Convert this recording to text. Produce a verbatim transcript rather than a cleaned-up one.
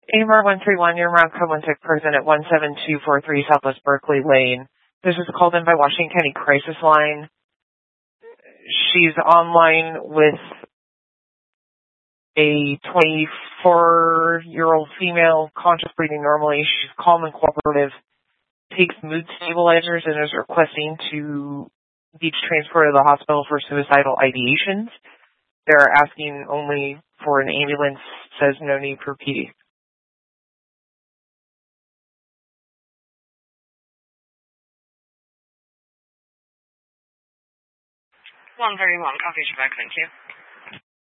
A M R one three one, you're around code one six person at one seven two four three Southwest Berkeley Lane. This is called in by Washington County Crisis Line. She's online with a twenty-four-year-old female, conscious breathing normally. She's calm and cooperative, takes mood stabilizers, and is requesting to be transported to the hospital for suicidal ideations. They're asking only for an ambulance, says no need for P D. one thirty-one, copy you back, thank you.